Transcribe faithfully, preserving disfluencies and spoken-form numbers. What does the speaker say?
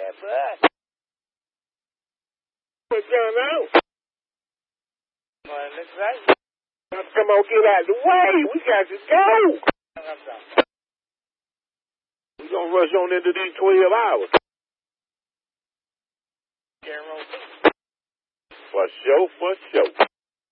Yeah, bud. What's going on? Well, that's right. Come on, get out of the way. We got to go. We're going to rush on into these twelve hours. For sure, for sure.